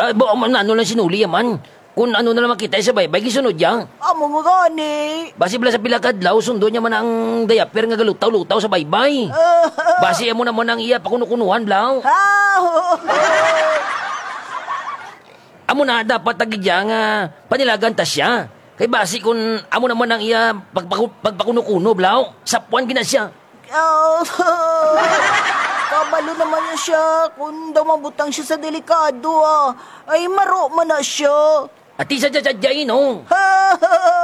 Ba, ano lang sinuli yaman. Kung ano na naman kita sa baybay, gisunod yan. Amo mo gani. Basi bala sa pilakadlaw, sundo niya man ang dayaper nga galutaw-lutaw sa baybay. Basi mo naman ang iya pakunukunuhan, blaw. Amo na dapat tagidya nga panilagan ta siya. Kay basi kung amo naman ang iya pagpakunukuno, blaw. Sapuan gina siya. Kabalo naman niya siya. Kung daw mabutang siya sa delikado, ay maro man na siya. At isa dyan, no?